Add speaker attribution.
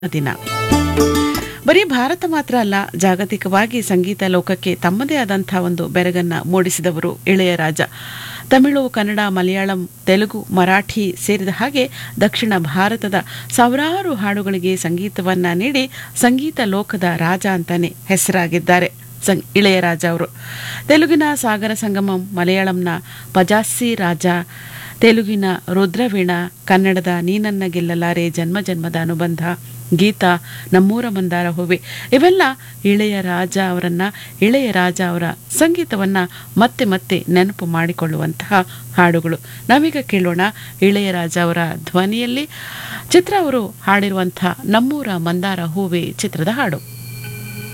Speaker 1: ದಿನ. ಬರೀ ಭಾರತ ಮಾತ್ರ ಅಲ್ಲ, ಜಾಗತಿಕವಾಗಿ ಸಂಗೀತ ಲೋಕಕ್ಕೆ ತಮ್ಮದೇ ಆದಂಥ ಒಂದು ಬೆರಗನ್ನ ಮೂಡಿಸಿದವರು ಇಳೆಯರಾಜ. ತಮಿಳು, ಕನ್ನಡ, ಮಲಯಾಳಂ, ತೆಲುಗು, ಮರಾಠಿ ಸೇರಿದ ಹಾಗೆ ದಕ್ಷಿಣ ಭಾರತದ ಸಾವಿರಾರು ಹಾಡುಗಳಿಗೆ ಸಂಗೀತವನ್ನ ನೀಡಿ ಸಂಗೀತ ಲೋಕದ ರಾಜ ಅಂತಾನೆ ಹೆಸರಾಗಿದ್ದಾರೆ ಇಳೆಯರಾಜ ಅವರು. ತೆಲುಗಿನ ಸಾಗರ ಸಂಗಮಂ, ಮಲಯಾಳಂನ ಪಜಾಸ್ಸಿ ರಾಜ, ತೆಲುಗಿನ ರುದ್ರವೀಣ, ಕನ್ನಡದ ನೀನನ್ನ ಗೆಲ್ಲಲಾರೆ, ಜನ್ಮ ಜನ್ಮದ ಅನುಬಂಧ, ಗೀತ, ನಮ್ಮೂರ ಮಂದಾರ ಹೂವೆ, ಇವೆಲ್ಲ ಇಳೆಯರಾಜ ಅವರ ಸಂಗೀತವನ್ನ ಮತ್ತೆ ಮತ್ತೆ ನೆನಪು ಮಾಡಿಕೊಳ್ಳುವಂತಹ ಹಾಡುಗಳು. ನಾವೀಗ ಕೇಳೋಣ ಇಳೆಯರಾಜ ಅವರ ಧ್ವನಿಯಲ್ಲಿ ಚಿತ್ರ ಅವರು ಹಾಡಿರುವಂತಹ ನಮ್ಮೂರ ಮಂದಾರ ಹೂವೆ ಚಿತ್ರದ ಹಾಡು.